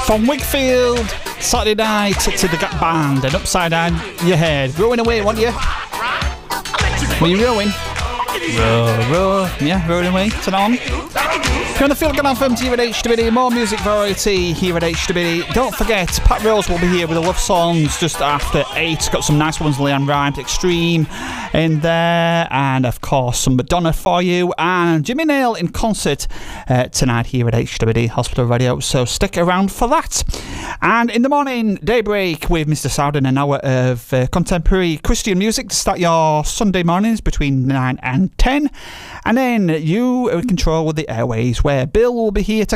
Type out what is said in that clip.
From Wakefield, Saturday night to the Gap Band and Upside Down Your Head. Rowing away, weren't you? Were you rowing? Row. Yeah, rowing away to on. If you want to feel good on FM here at HWD, more music variety here at HWD. Don't forget, Pat Rose will be here with the love songs just after 8. Got some nice ones, Leanne Rimes, Extreme in there, and of course some Madonna for you, and Jimmy Nail in concert tonight here at HWD Hospital Radio, so stick around for that. And in the morning, Daybreak with Mr. Souden, an hour of contemporary Christian music to start your Sunday mornings between 9 and 10. And then you are in control of the airways, where Bill will be here to